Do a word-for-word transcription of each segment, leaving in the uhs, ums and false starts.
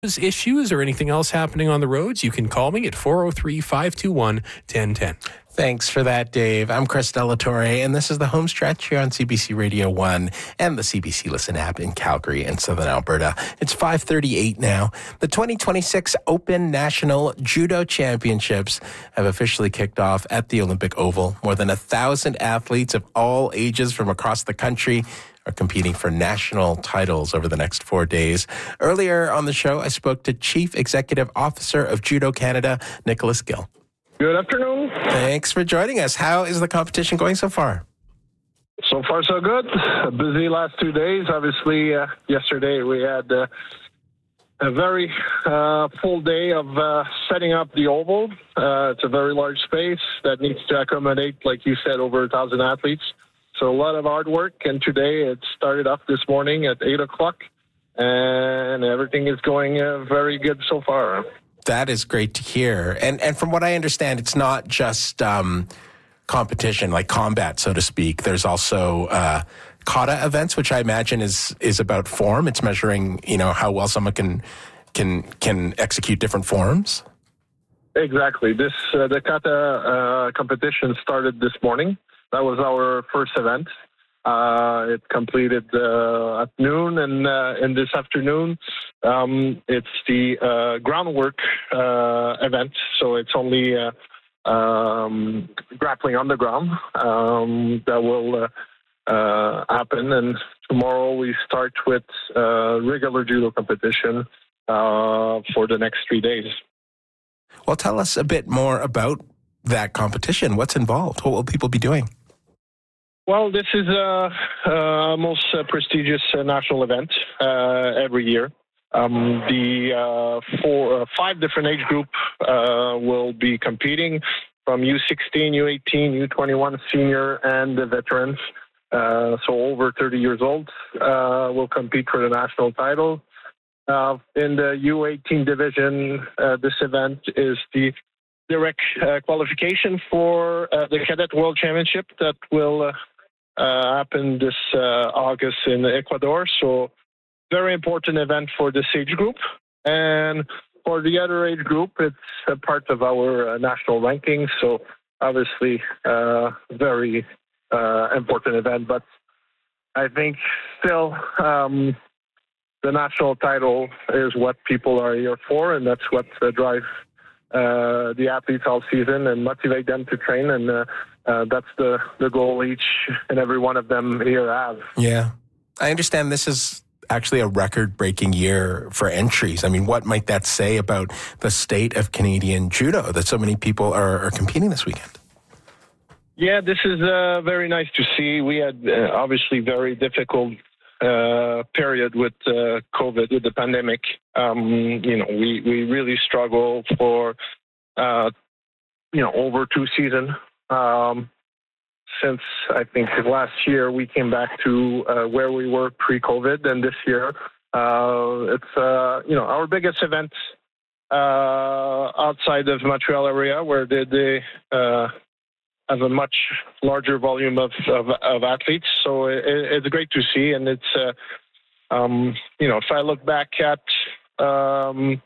issues or anything else happening on the roads, you can call me at four oh three, five two one, one oh one oh. Thanks for that, Dave. I'm Chris Delatorre, and this is the home stretch here on C B C Radio one and the C B C Listen app in Calgary and Southern Alberta. It's five thirty-eight now. The twenty twenty-six Open National Judo Championships have officially kicked off at the Olympic Oval. More than a thousand athletes of all ages from across the country are competing for national titles over the next four days. Earlier on the show, I spoke to Chief Executive Officer of Judo Canada, Nicholas Gill. Good afternoon. Thanks for joining us. How is the competition going so far? So far, so good. A busy last two days. Obviously, uh, yesterday we had uh, a very uh, full day of uh, setting up the oval. Uh, it's a very large space that needs to accommodate, like you said, over a thousand athletes. So a lot of hard work, and today it started up this morning at eight o'clock, and everything is going uh, very good so far. That is great to hear. And and from what I understand, it's not just um, competition, like combat, so to speak. There's also uh, kata events, which I imagine is is about form. It's measuring, you know, how well someone can can can execute different forms. Exactly. This uh, the kata uh, competition started this morning. That was our first event. Uh, it completed uh, at noon, and uh, in this afternoon, um, it's the uh, groundwork uh, event. So it's only uh, um, grappling on the ground um, that will uh, uh, happen. And tomorrow we start with uh, regular judo competition uh, for the next three days. Well, tell us a bit more about that competition. What's involved? What will people be doing? Well, this is a uh, uh, most uh, prestigious uh, national event uh, every year. Um, the uh, four, uh, five different age group uh, will be competing from U sixteen, U eighteen, U twenty-one, senior, and the veterans. Uh, so over thirty years old uh, will compete for the national title. Uh, in the U eighteen division, uh, this event is the direct uh, qualification for uh, the Cadet World Championship that will uh, uh, happen this uh, August in Ecuador. So very important event for this age group. And for the other age group, it's a part of our uh, national ranking. So obviously, uh, very uh, important event. But I think still um, the national title is what people are here for, and that's what uh, drives uh, the athletes all season and motivate them to train. And uh, uh, that's the, the goal each and every one of them here have. Yeah. I understand this is actually a record-breaking year for entries. I mean, what might that say about the state of Canadian judo that so many people are, are competing this weekend? Yeah, this is uh, very nice to see. We had uh, obviously very difficult uh, period with uh, COVID, with the pandemic. Um, you know, we, we really struggle for, uh, you know, over two seasons. Um, Since I think last year we came back to uh, where we were pre-COVID, and this year uh, it's uh, you know our biggest event uh, outside of Montreal area, where they, they uh, have a much larger volume of, of, of athletes. So it, it's great to see, and it's uh, um, you know if I look back at um,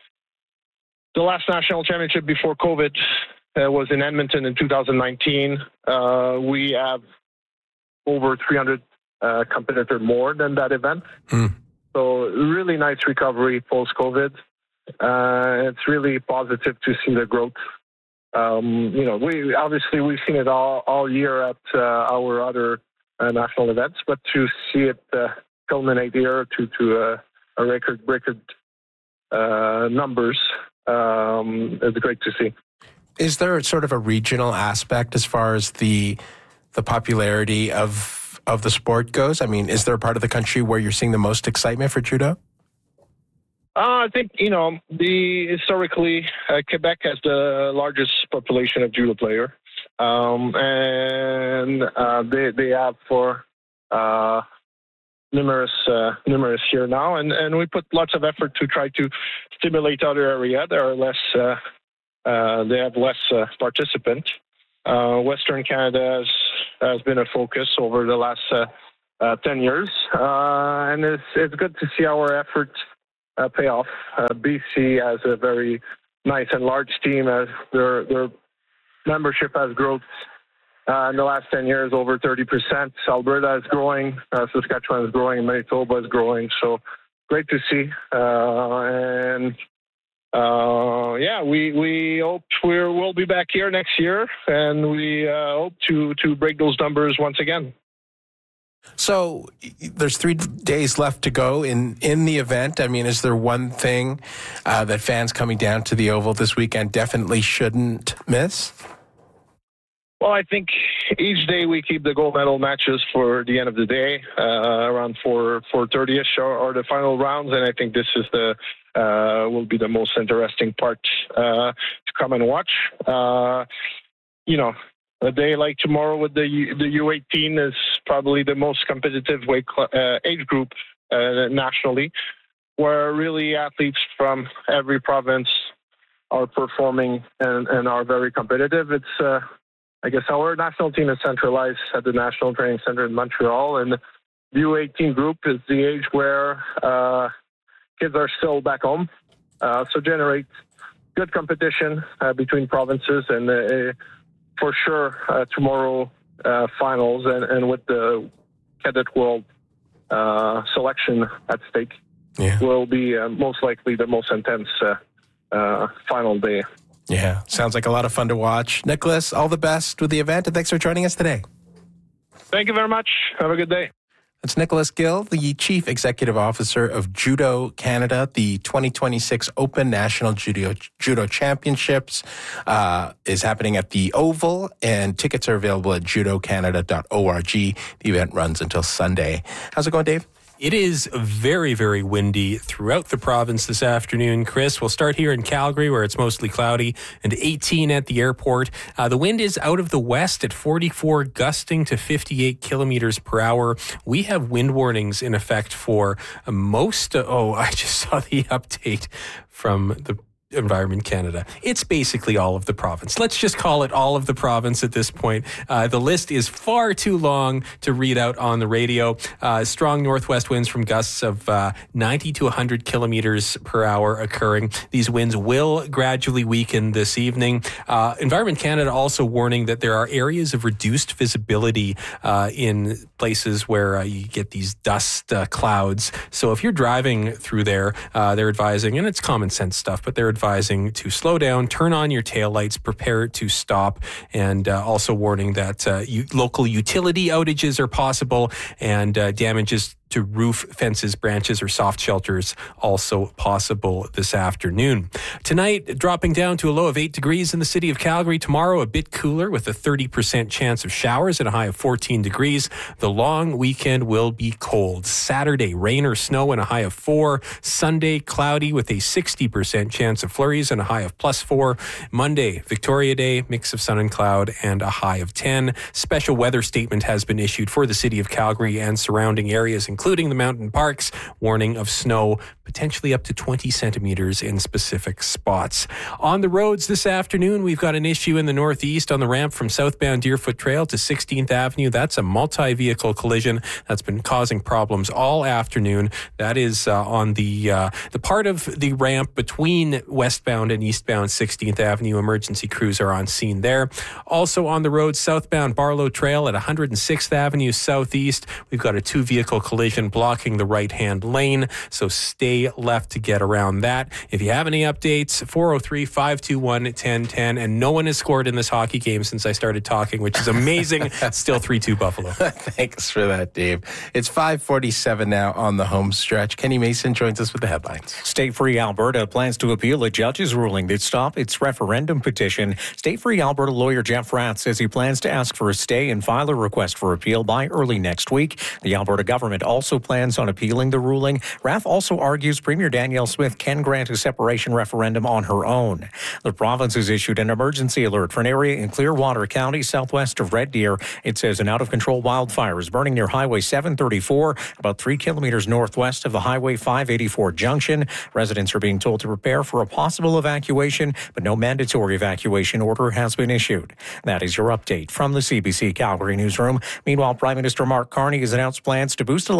the last national championship before COVID. Uh, was in Edmonton in two thousand nineteen. Uh, we have over three hundred uh, competitors more than that event. Mm. So really nice recovery post-COVID. Uh, it's really positive to see the growth. Um, you know, we obviously we've seen it all, all year at uh, our other uh, national events, but to see it uh, culminate here to, to uh, a record, record uh, numbers, um, it's great to see. Is there sort of a regional aspect as far as the the popularity of of the sport goes? I mean, is there a part of the country where you're seeing the most excitement for judo? Uh, I think, you know, the historically, uh, Quebec has the largest population of judo player. Um, and uh, they they have for uh, numerous uh, numerous year now. And, and we put lots of effort to try to stimulate other area. There are less... Uh, Uh, they have less uh, participants. Uh, Western Canada has, has been a focus over the last uh, uh, ten years. Uh, and it's, it's good to see our effort uh, pay off. Uh, B C has a very nice and large team. As their their membership has grown uh, in the last ten years over thirty percent. Alberta is growing. Uh, Saskatchewan is growing. Manitoba is growing. So great to see. Uh, and uh, yeah, we we hope we will be back here next year, and we uh, hope to to break those numbers once again. So there's three days left to go in, in the event. I mean, is there one thing uh, that fans coming down to the Oval this weekend definitely shouldn't miss? Well, I think each day we keep the gold medal matches for the end of the day, uh, around four four thirty ish, or, or the final rounds, and I think this is the uh, will be the most interesting part uh, to come and watch. Uh, you know. A day like tomorrow with the U, the U eighteen is probably the most competitive weight cl- uh, age group uh, nationally, where really athletes from every province are performing and, and are very competitive. It's, uh, I guess, our national team is centralized at the National Training Center in Montreal, and the U eighteen group is the age where uh, kids are still back home, uh, so generate good competition uh, between provinces and. Uh, For sure, uh, tomorrow uh, finals and, and with the Cadet World uh, selection at stake yeah. will be uh, most likely the most intense uh, uh, final day. Yeah, sounds like a lot of fun to watch. Nicholas, all the best with the event, and thanks for joining us today. Thank you very much. Have a good day. That's Nicholas Gill, the Chief Executive Officer of Judo Canada. The twenty twenty-six Open National Judo, Judo Championships uh, is happening at the Oval, and tickets are available at judo canada dot org. The event runs until Sunday. How's it going, Dave? It is very, very windy throughout the province this afternoon, Chris. We'll start here in Calgary, where it's mostly cloudy, and eighteen at the airport. Uh, the wind is out of the west at forty-four, gusting to fifty-eight kilometers per hour. We have wind warnings in effect for most. Uh, oh, I just saw the update from the Environment Canada. It's basically all of the province. Let's just call it all of the province at this point. Uh, the list is far too long to read out on the radio. Uh, strong northwest winds from gusts of uh, ninety to one hundred kilometers per hour occurring. These winds will gradually weaken this evening. Uh, Environment Canada also warning that there are areas of reduced visibility uh, in places where uh, you get these dust uh, clouds. So if you're driving through there, uh, they're advising, and it's common sense stuff, but they're advising to slow down, turn on your taillights, prepare to stop, and uh, also warning that uh, you, local utility outages are possible, and uh, damages to roof, fences, branches, or soft shelters also possible this afternoon. Tonight, dropping down to a low of eight degrees in the city of Calgary. Tomorrow, a bit cooler with a thirty percent chance of showers and a high of fourteen degrees. The long weekend will be cold. Saturday, rain or snow and a high of four. Sunday, cloudy with a sixty percent chance of flurries and a high of plus four. Monday, Victoria Day, mix of sun and cloud and a high of ten. Special weather statement has been issued for the city of Calgary and surrounding areas, including the mountain parks, warning of snow potentially up to twenty centimeters in specific spots. On the roads this afternoon, we've got an issue in the northeast on the ramp from southbound Deerfoot Trail to sixteenth Avenue. That's a multi-vehicle collision that's been causing problems all afternoon. That is uh, on the uh, the part of the ramp between westbound and eastbound sixteenth Avenue. Emergency crews are on scene there. Also on the road southbound Barlow Trail at one hundred sixth Avenue Southeast, we've got a two-vehicle collision blocking the right-hand lane, so stay left to get around that. If you have any updates, four oh three, five two one, one oh one oh, and no one has scored in this hockey game since I started talking, which is amazing. Still three two Buffalo. Thanks for that, Dave. It's five forty-seven now on the home stretch. Kenny Mason joins us with the headlines. State Free Alberta plans to appeal a judge's ruling that stopped its referendum petition. State Free Alberta lawyer Jeff Rath says he plans to ask for a stay and file a request for appeal by early next week. The Alberta government also plans on appealing the ruling. Rath also argues Premier Danielle Smith can grant a separation referendum on her own. The province has issued an emergency alert for an area in Clearwater County, southwest of Red Deer. It says an out-of-control wildfire is burning near Highway seven thirty-four, about three kilometers northwest of the Highway five eighty-four junction. Residents are being told to prepare for a possible evacuation, but no mandatory evacuation order has been issued. That is your update from the C B C Calgary newsroom. Meanwhile, Prime Minister Mark Carney has announced plans to boost electricity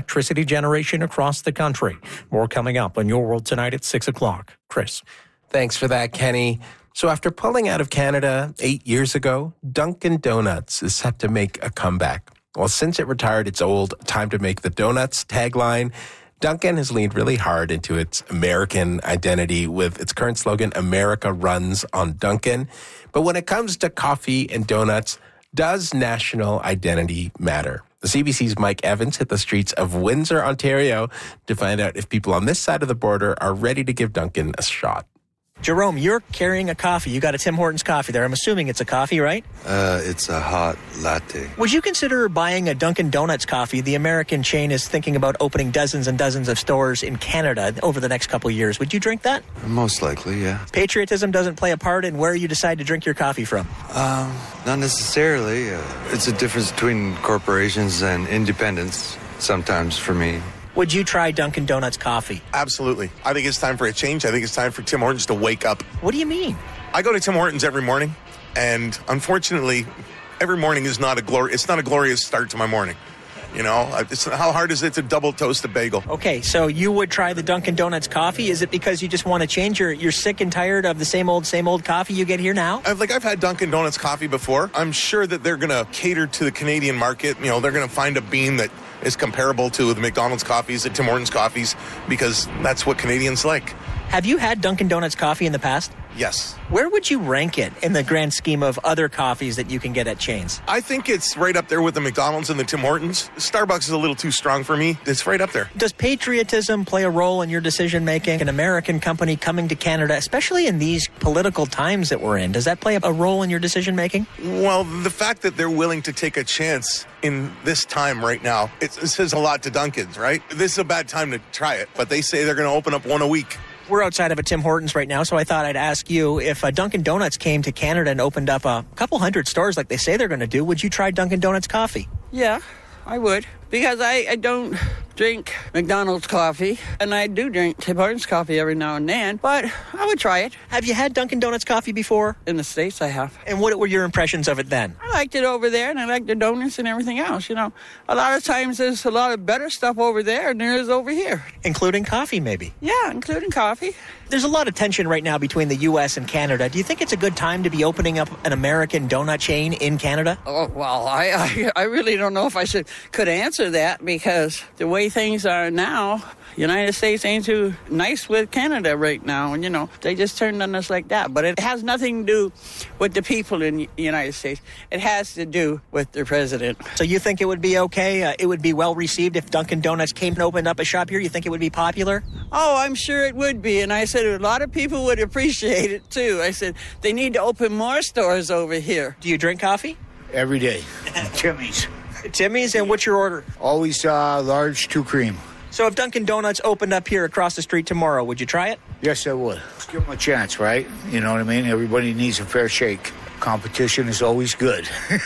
electricity generation across the country. More coming up on Your World Tonight at six o'clock. Chris. Thanks for that, Kenny. So after pulling out of Canada eight years ago, Dunkin' Donuts is set to make a comeback. Well, since it retired its old "time to make the donuts" tagline, Dunkin' has leaned really hard into its American identity with its current slogan, "America runs on Dunkin'." But when it comes to coffee and donuts, does national identity matter? The C B C's Mike Evans hit the streets of Windsor, Ontario, to find out if people on this side of the border are ready to give Dunkin' a shot. Jerome, you're carrying a coffee. You got a Tim Hortons coffee there. I'm assuming it's a coffee, right? Uh, it's a hot latte. Would you consider buying a Dunkin' Donuts coffee? The American chain is thinking about opening dozens and dozens of stores in Canada over the next couple of years. Would you drink that? Most likely, yeah. Patriotism doesn't play a part in where you decide to drink your coffee from? Um, not necessarily. Uh, it's a difference between corporations and independents sometimes for me. Would you try Dunkin' Donuts coffee? Absolutely. I think it's time for a change. I think it's time for Tim Hortons to wake up. What do you mean? I go to Tim Hortons every morning, and unfortunately, every morning is not a glor- It's not a glorious start to my morning. You know, it's, how hard is it to double toast a bagel? Okay, so you would try the Dunkin' Donuts coffee. Is it because you just want to change? You're, you're sick and tired of the same old, same old coffee you get here now? I've, like, I've had Dunkin' Donuts coffee before. I'm sure that they're going to cater to the Canadian market. You know, they're going to find a bean that is comparable to the McDonald's coffees, the Tim Hortons coffees, because that's what Canadians like. Have you had Dunkin' Donuts coffee in the past? Yes. Where would you rank it in the grand scheme of other coffees that you can get at chains? I think it's right up there with the McDonald's and the Tim Hortons. Starbucks is a little too strong for me. It's right up there. Does patriotism play a role in your decision making? An American company coming to Canada, especially in these political times that we're in, does that play a role in your decision making? Well, the fact that they're willing to take a chance in this time right now, it, it says a lot to Dunkin's, right? This is a bad time to try it, but they say they're going to open up one a week. We're outside of a Tim Hortons right now, so I thought I'd ask you, if uh, Dunkin' Donuts came to Canada and opened up a couple hundred stores like they say they're going to do, would you try Dunkin' Donuts coffee? Yeah, I would. Because I, I don't drink McDonald's coffee, and I do drink Tim Hortons coffee every now and then, but I would try it. Have you had Dunkin' Donuts coffee before? In the States, I have. And what were your impressions of it then? I liked it over there, and I liked the donuts and everything else, you know. A lot of times there's a lot of better stuff over there than there is over here. Including coffee, maybe? Yeah, including coffee. There's a lot of tension right now between the U S and Canada. Do you think it's a good time to be opening up an American donut chain in Canada? Oh, well, I, I, I really don't know if I should could answer that, because the way things are now, United States ain't too nice with Canada right now. And, you know, they just turned on us like that. But it has nothing to do with the people in the United States. It has to do with the president. So you think it would be okay? Uh, it would be well received if Dunkin' Donuts came and opened up a shop here? You think it would be popular? Oh, I'm sure it would be. And I said a lot of people would appreciate it, too. I said they need to open more stores over here. Do you drink coffee? Every day. Timmy's. Timmy's, and what's your order? Always uh, large, two cream. So if Dunkin' Donuts opened up here across the street tomorrow, would you try it? Yes, I would. Let's give them a chance, right? You know what I mean? Everybody needs a fair shake. Competition is always good.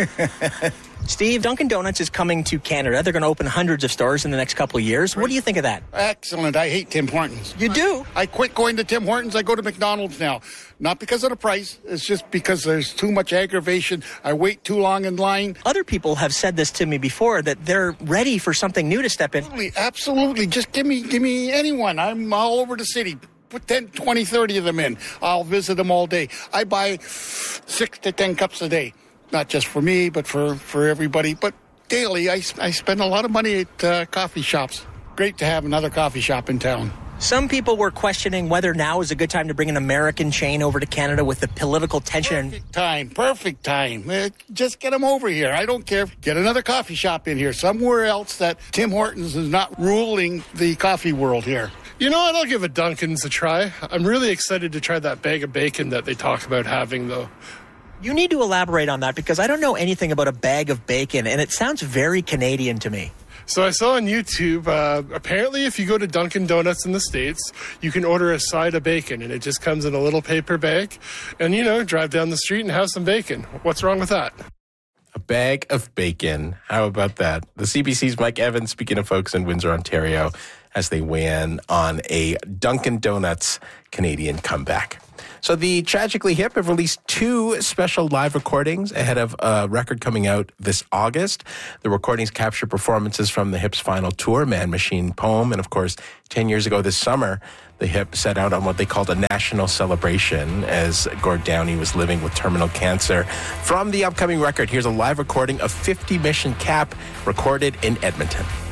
Steve, Dunkin' Donuts is coming to Canada. They're going to open hundreds of stores in the next couple of years. What do you think of that? Excellent. I hate Tim Hortons. You do? I quit going to Tim Hortons. I go to McDonald's now. Not because of the price. It's just because there's too much aggravation. I wait too long in line. Other people have said this to me before, that they're ready for something new to step in. Absolutely. Absolutely. Just give me, give me anyone. I'm all over the city. Put ten, twenty, thirty of them in. I'll visit them all day. I buy six to ten cups a day. Not just for me, but for, for everybody. But daily, I, I spend a lot of money at uh, coffee shops. Great to have another coffee shop in town. Some people were questioning whether now is a good time to bring an American chain over to Canada with the political tension. Perfect time. Perfect time. Uh, just get them over here. I don't care. Get another coffee shop in here somewhere else that Tim Hortons is not ruling the coffee world here. You know what? I'll give a Dunkin's a try. I'm really excited to try that bag of bacon that they talk about having, though. You need to elaborate on that, because I don't know anything about a bag of bacon, and it sounds very Canadian to me. So I saw on YouTube, uh, apparently if you go to Dunkin' Donuts in the States, you can order a side of bacon, and it just comes in a little paper bag, and, you know, drive down the street and have some bacon. What's wrong with that? A bag of bacon. How about that? The C B C's Mike Evans, speaking of folks in Windsor, Ontario, as they weigh in on a Dunkin' Donuts Canadian comeback. So the Tragically Hip have released two special live recordings ahead of a record coming out this August. The recordings capture performances from the Hip's final tour, Man, Machine, Poem, and of course, ten years ago this summer, the Hip set out on what they called a national celebration as Gord Downie was living with terminal cancer. From the upcoming record, here's a live recording of fifty Mission Cap recorded in Edmonton.